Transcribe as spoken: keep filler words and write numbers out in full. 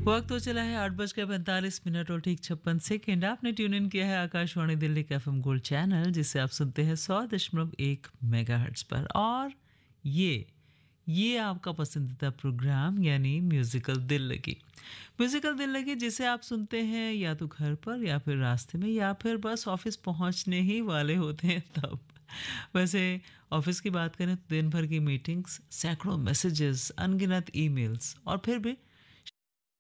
वक्त तो चला है आठ बजकर पैंतालीस मिनट और ठीक छप्पन सेकेंड। आपने ट्यून इन किया है आकाशवाणी दिल्ली का एफएम गोल्ड चैनल, जिसे आप सुनते हैं सौ दशमलव एक मेगा हर्ट्ज पर। और ये ये आपका पसंदीदा प्रोग्राम यानी म्यूजिकल दिल लगी। म्यूजिकल दिल लगी जिसे आप सुनते हैं या तो घर पर या फिर रास्ते में या फिर बस ऑफिस पहुंचने ही वाले होते हैं तब। वैसे ऑफिस की बात करें तो दिन भर की मीटिंग्स, सैकड़ों मैसेजेस, अनगिनत ईमेल्स और फिर भी